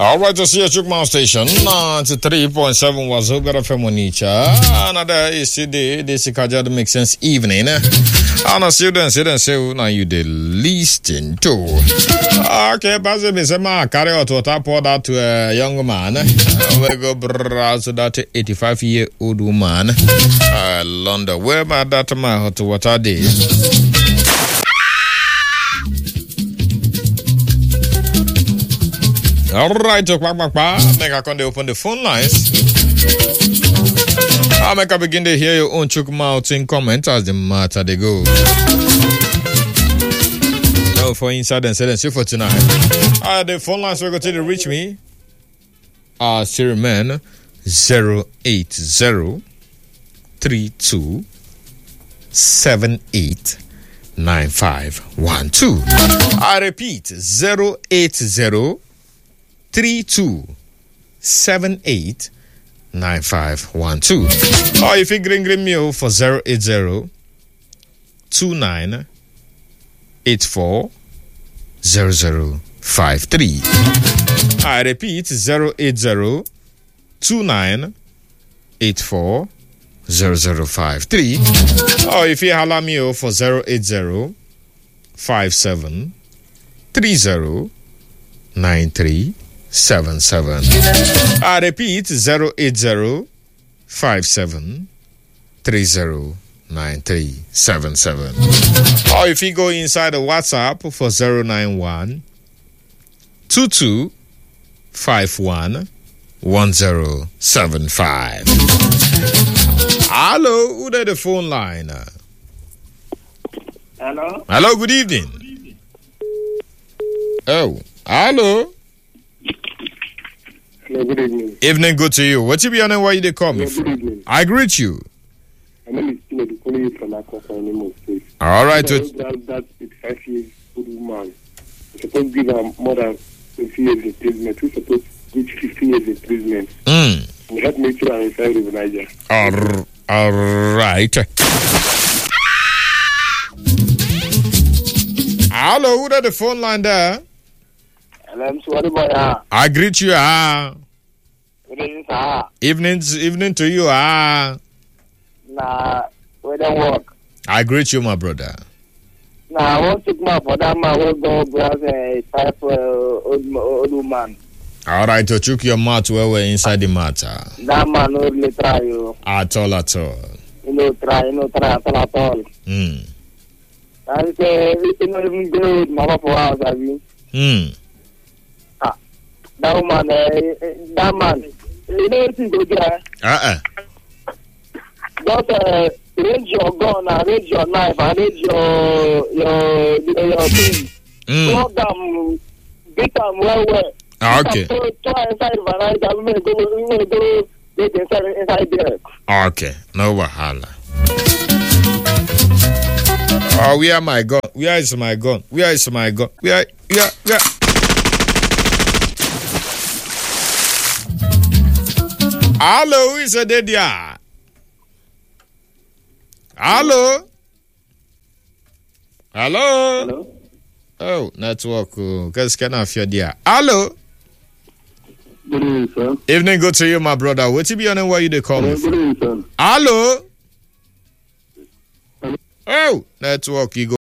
All right, to see a Chukma station, 93.7 was Ogara Femonicha. Another is today, this is Kajad Make Sense evening. And I see them say, now you the listening to. Okay, Bazim is a man, carry out what I poured out to a young man. We go browse that 85-year-old woman. London, where my data man to what I did. All right, make I can open the phone lines. I'll make I begin to hear your own Chukmouting comment as the matter they go. No, for inside and say for tonight. The phone lines are going to reach me. Siri Man 080 32 78 9512. I repeat 080 3278 9512. Or if you green me for 080 29 84 0053. I repeat 080 29 84 0053. Or if you holler me for 080 57 30 93 77. I repeat 080 57 30 9377. Or if you go inside the WhatsApp for 091 22 51 1075. Hello, who did the phone line? Hello. Hello, good evening. Oh, hello. Hello, good evening. Evening, good to you. What you be on and why you call me? Good evening. I greet you. My name is Timothy calling you from Akwa Imo State. All right. That 85 years old woman is supposed to give her more than 20 years imprisonment. We're supposed to reach 15 years imprisonment. And help me to inside of Niger. All right. Hello, who the phone line there? Hello, I'm sorry, boy. I greet you. Good evening, sir. Evening to you. Nah, we don't work. I greet you, my brother. Nah, I want to come for that man who go browse a type old woman. All right, to chook your mouth where we're inside the matter. That man will really try you. At all. You know, try at all. I say, we cannot even go with Mama for house, have you? That woman, that man, you know what he's going to do? Just raise your gun and raise your knife and raise your thing. Plug them, beat them well. Okay. Try inside the vanilla, we may go get inside there. Okay, no wahala. Oh, where my gun? Where is my gun? Where is my gun? Where? Hello, who is there? Hello? Hello? Oh, network. Because can I feel there? Hello? Good evening, sir. Evening, good to you, my brother. What's it be on and why you they call me? Good evening, sir. Hello? Oh, network, you go.